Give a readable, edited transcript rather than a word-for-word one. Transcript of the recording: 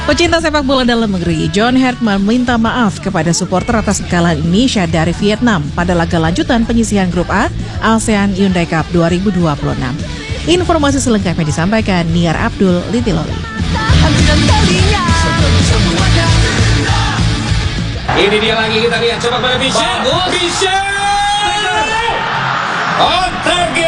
Pecinta sepak bola dalam negeri, John Hertman minta maaf kepada supporter atas kekalahan Indonesia dari Vietnam pada laga lanjutan penyisihan grup A ASEAN Hyundai Cup 2026. Informasi selengkapnya disampaikan Niar Abdul Litiloli. Ini dia lagi, kita lihat coba pada Michel. Michel! On target!